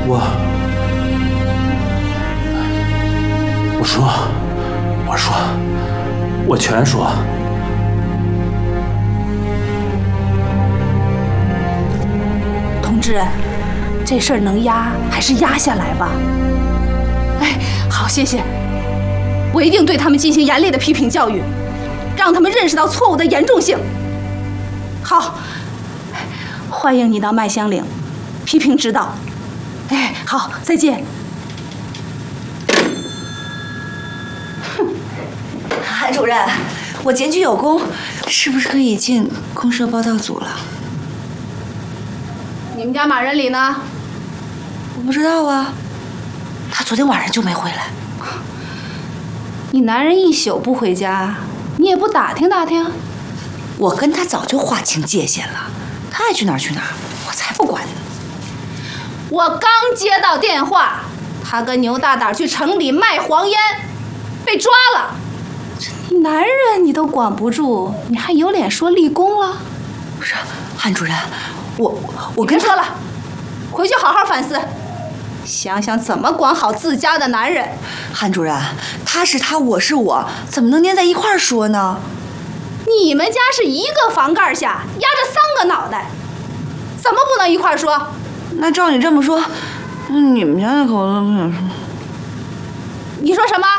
我全说。 同志，这事儿能压还是压下来吧？哎，好，谢谢。我一定对他们进行严厉的批评教育，让他们认识到错误的严重性。好，欢迎你到麦香岭，批评指导。哎，好，再见。 韩主任，我检举有功，是不是可以进公社报道组了？ 你们家马仁礼呢？ 我不知道啊，他昨天晚上就没回来。 你男人一宿不回家，你也不打听打听？ 我跟他早就划清界限了，他爱去哪儿去哪儿，我才不管呢。 我刚接到电话，他跟牛大胆去城里卖黄烟，被抓了。你男人你都管不住，你还有脸说立功了？ 不是，韩主任，我别说了，回去好好反思，想想怎么管好自家的男人。 韩主任，他是他，我是我，怎么能粘在一块儿说呢？ 你们家是一个房盖下压着3个脑袋，怎么不能一块儿说？ 那照你这么说，你们家那口子不想说？ 你说什么？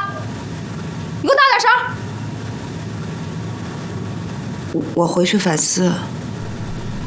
你给我大点声！ 我回去反思。